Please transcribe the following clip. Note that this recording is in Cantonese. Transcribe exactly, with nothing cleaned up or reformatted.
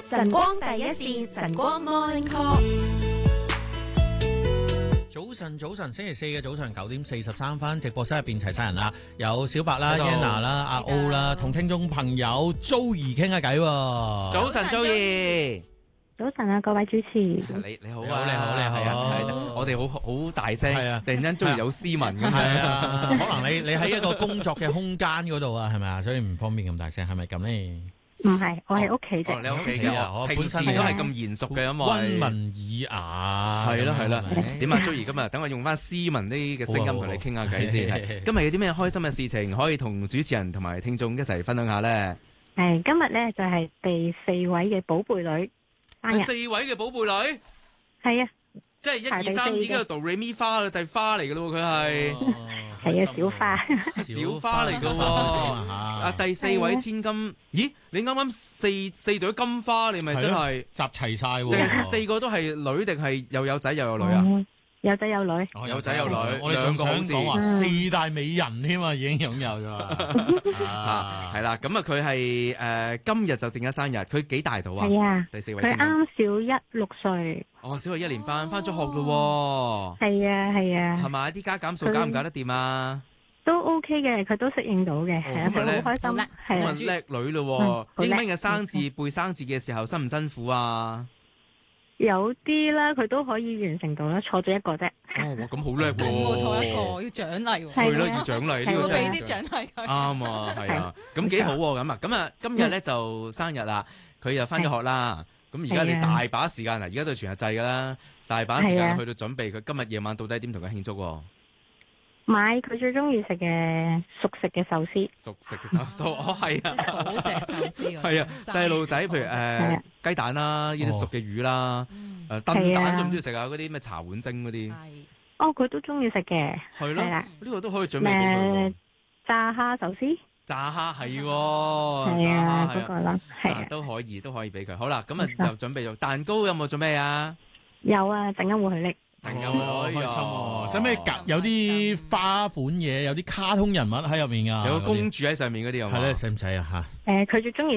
晨光第一線，晨光 Morning Call。 早晨，早晨，星期四嘅早上九點四十三分，直播室入邊齊晒人啦，有小白啦、Yana 啦、阿 O 啦，同聽眾朋友 Joey 傾下偈。 早晨 Joey， 早晨啊，各位主持。 你你好啊， 你好你好你好， 係啊，我哋好好大聲， 係啊， 突然間 Joey 有斯文咁樣， 係啊，可能你你喺一個工作嘅空間嗰度啊，係咪啊？所以唔方便咁大聲，係咪咁咧？ 唔係，我喺屋企啫。 哦，你屋企嘅， 我平時都係咁嚴肅嘅，因為溫文爾雅。 係啦係啦，點啊 Joey 今日等我用翻斯文啲嘅聲音同你傾下偈先。今日有啲咩開心嘅事情可以同主持人同埋聽眾一齊分享下咧？ 係今日咧就係第四位嘅寶貝女生日。 第四位嘅寶貝女， 係啊， 即係一二三已經有 do re mi fa 啦，第花嚟嘅咯，佢係係啊，小花， 小花嚟嘅喎。啊，第四位千金，咦？你啱啱四四朵金花，你咪真係集齊晒喎？ 定係四個都係女，定係又有仔又有女啊？ 有仔有女， 哦， 有仔有女， 我哋仲想講話四大美人添啊，已經擁有咗啦。 啊，係啦，咁啊，佢係誒今日就正一生日，佢幾大到啊？ 係啊， 第四位佢千金， 啱小一六歲。 哦，小學一年班，翻咗學咯喎。 係啊係啊， 係咪啲加減數搞唔搞得掂啊？ 都 OK 嘅，佢都適應到嘅，係啊，佢好開心，係啊， 咁啊叻女咯喎！英文嘅生字背生字嘅時候辛唔辛苦啊？ 有啲啦，佢都可以完成到啦，錯咗一個啫。 哦，哇，咁好叻喎！ 冇錯一個，要獎勵喎。 係咯，要獎勵呢個真係俾啲獎勵佢。 啱啊，係啊，咁幾好喎咁啊！咁啊，今日咧就生日啦，佢又翻咗學啦。咁而家你大把時間啊，而家都全日制㗎啦，大把時間去到準備佢今日夜晚到底點同佢慶祝喎？ 買佢最中意食嘅熟食嘅壽司， 熟食嘅壽司，哦係啊， 好正壽司㗎。 係啊，細路仔譬如誒雞蛋啦，呢啲熟嘅魚啦，誒燉蛋中唔中意食啊？嗰啲咩茶碗蒸嗰啲， 哦佢都中意食嘅， 係咯， 係啦， 呢個都可以準備俾佢。 炸蝦壽司， 炸蝦係喎， 係啊， 炸蝦嗰個啦，係啊， 都可以都可以俾佢。好啦，咁啊就準備咗蛋糕，有冇準備啊？ 有啊，陣間會去拎。 陣間哦，開心喎！使唔使夾有啲花款嘢，有啲卡通人物喺入面㗎？ 有個公主喺上面嗰啲有冇？ 係咧，使唔使啊嚇？ 誒，佢最中意